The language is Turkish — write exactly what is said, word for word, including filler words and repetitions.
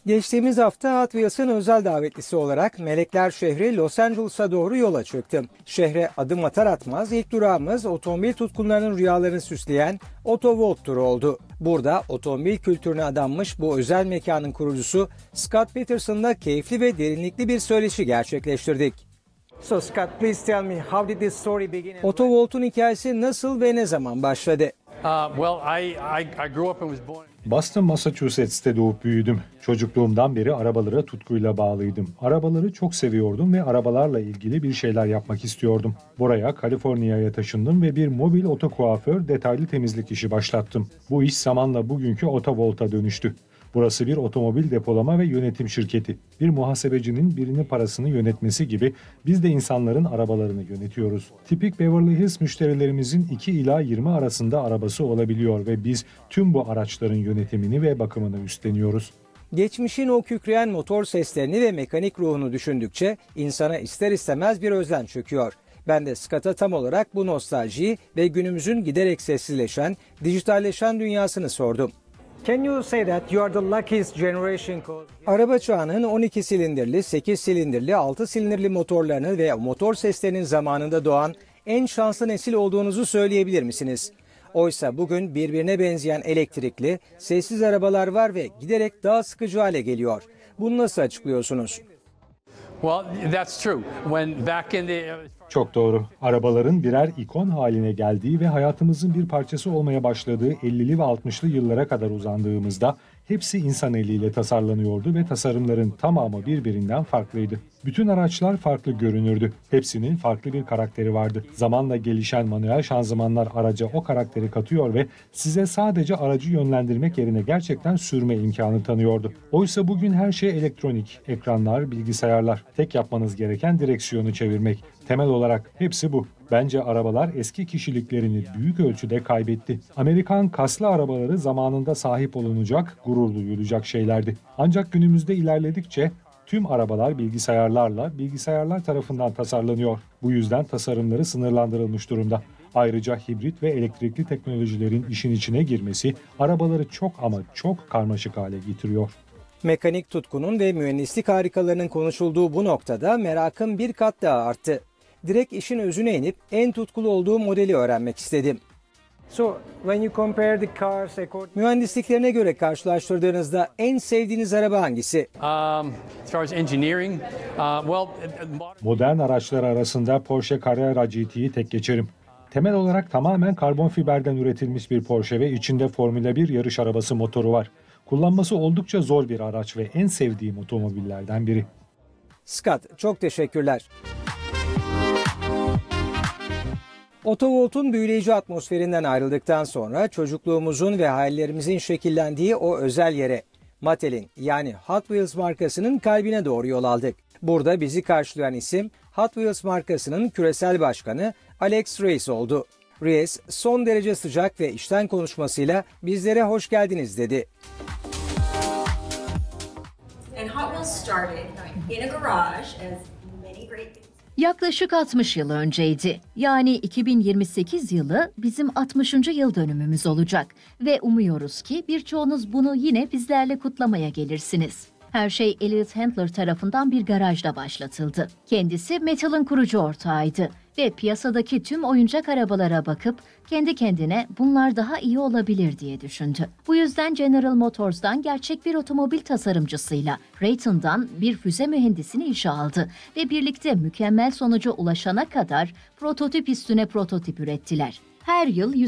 Geçtiğimiz hafta Hot Wheels'ın özel davetlisi olarak Melekler şehri Los Angeles'a doğru yola çıktım. Şehre adım atar atmaz ilk durağımız otomobil tutkunlarının rüyalarını süsleyen Auto World turu oldu. Burada otomobil kültürüne adanmış bu özel mekanın kurucusu Scott Peterson'la keyifli ve derinlikli bir söyleşi gerçekleştirdik. So Scott, please tell me, how did this story begin? Auto World'un hikayesi nasıl ve ne zaman başladı? Uh, well, I, I, I grew up and was born. Boston, Massachusetts'te doğup büyüdüm. Çocukluğumdan beri arabalara tutkuyla bağlıydım. Arabaları çok seviyordum ve arabalarla ilgili bir şeyler yapmak istiyordum. Buraya, Kaliforniya'ya taşındım ve bir mobil otokuaför detaylı temizlik işi başlattım. Bu iş zamanla bugünkü Autovolt'a dönüştü. Burası bir otomobil depolama ve yönetim şirketi. Bir muhasebecinin birinin parasını yönetmesi gibi biz de insanların arabalarını yönetiyoruz. Tipik Beverly Hills müşterilerimizin iki ila yirmi arasında arabası olabiliyor ve biz tüm bu araçların yönetimini ve bakımını üstleniyoruz. Geçmişin o kükreyen motor seslerini ve mekanik ruhunu düşündükçe insana ister istemez bir özlem çöküyor. Ben de Scott'a tam olarak bu nostaljiyi ve günümüzün giderek sessizleşen, dijitalleşen dünyasını sordum. Can you say that you are the luckiest generation? Araba çağının on iki silindirli, sekiz silindirli, altı silindirli motorlarını ve motor seslerinin zamanında doğan en şanslı nesil olduğunuzu söyleyebilir misiniz? Oysa bugün birbirine benzeyen elektrikli, sessiz arabalar var ve giderek daha sıkıcı hale geliyor. Bunu nasıl açıklıyorsunuz? Well, that's true. When back in the Çok doğru. Arabaların birer ikon haline geldiği ve hayatımızın bir parçası olmaya başladığı ellili ve altmışlı yıllara kadar uzandığımızda hepsi insan eliyle tasarlanıyordu ve tasarımların tamamı birbirinden farklıydı. Bütün araçlar farklı görünürdü. Hepsinin farklı bir karakteri vardı. Zamanla gelişen manuel şanzımanlar araca o karakteri katıyor ve size sadece aracı yönlendirmek yerine gerçekten sürme imkanı tanıyordu. Oysa bugün her şey elektronik, ekranlar, bilgisayarlar. Tek yapmanız gereken direksiyonu çevirmek. Temel olarak hepsi bu. Bence arabalar eski kişiliklerini büyük ölçüde kaybetti. Amerikan kaslı arabaları zamanında sahip olunacak, gurur duyulacak şeylerdi. Ancak günümüzde ilerledikçe tüm arabalar bilgisayarlarla, bilgisayarlar tarafından tasarlanıyor. Bu yüzden tasarımları sınırlandırılmış durumda. Ayrıca hibrit ve elektrikli teknolojilerin işin içine girmesi arabaları çok ama çok karmaşık hale getiriyor. Mekanik tutkunun ve mühendislik harikalarının konuşulduğu bu noktada merakım bir kat daha arttı. Direkt işin özüne inip en tutkulu olduğum modeli öğrenmek istedim. So, when you compare the cars, mühendisliklerine göre karşılaştırdığınızda en sevdiğiniz araba hangisi? um, as far as engineering, uh, well, Modern araçlar arasında Porsche Carrera G T'yi tek geçerim. Temel olarak tamamen karbon fiberden üretilmiş bir Porsche ve içinde Formula bir yarış arabası motoru var. Kullanması oldukça zor bir araç ve en sevdiğim otomobillerden biri. Scott, çok teşekkürler. Autovolt'un büyüleyici atmosferinden ayrıldıktan sonra çocukluğumuzun ve hayallerimizin şekillendiği o özel yere, Mattel'in yani Hot Wheels markasının kalbine doğru yol aldık. Burada bizi karşılayan isim Hot Wheels markasının küresel başkanı Alex Reyes oldu. Reyes son derece sıcak ve içten konuşmasıyla bizlere hoş geldiniz dedi. And Hot Wheels started in a garage as many great Yaklaşık altmış yıl önceydi. Yani iki bin yirmi sekiz yılı bizim altmışıncı yıl dönümümüz olacak. Ve umuyoruz ki birçoğunuz bunu yine bizlerle kutlamaya gelirsiniz. Her şey Elliot Handler tarafından bir garajda başlatıldı. Kendisi Mattel'in kurucu ortağıydı ve piyasadaki tüm oyuncak arabalara bakıp kendi kendine bunlar daha iyi olabilir diye düşündü. Bu yüzden General Motors'dan gerçek bir otomobil tasarımcısıyla Raytheon'dan bir füze mühendisini işe aldı ve birlikte mükemmel sonuca ulaşana kadar prototip üstüne prototip ürettiler. Her yıl